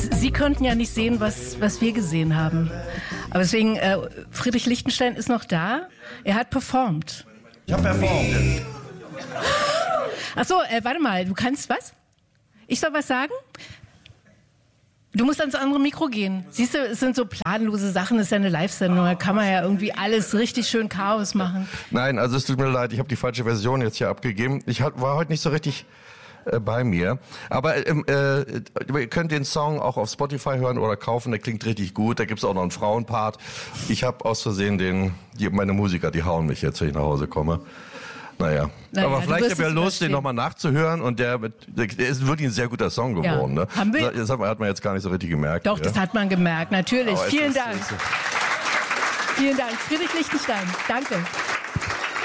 Sie konnten ja nicht sehen, was wir gesehen haben. Aber deswegen, Friedrich Lichtenstein ist noch da. Er hat performt. Ich habe performt. Ach so, warte mal, du kannst was? Ich soll was sagen? Du musst ans andere Mikro gehen. Siehst du, es sind so planlose Sachen, es ist ja eine Live-Sendung, da kann man ja irgendwie alles richtig schön Chaos machen. Nein, also es tut mir leid, ich habe die falsche Version jetzt hier abgegeben. Ich war heute nicht so richtig bei mir. Aber ihr könnt den Song auch auf Spotify hören oder kaufen, der klingt richtig gut. Da gibt's auch noch einen Frauenpart. Ich habe aus Versehen meine Musiker, die hauen mich jetzt, wenn ich nach Hause komme. Naja, aber vielleicht habe ich ja Lust, den nochmal nachzuhören und der ist wirklich ein sehr guter Song geworden. Ja. Ne? Haben wir? Das hat man jetzt gar nicht so richtig gemerkt. Doch, das hat man gemerkt, natürlich. Vielen Dank. Vielen Dank. Friedrich Lichtenstein, danke.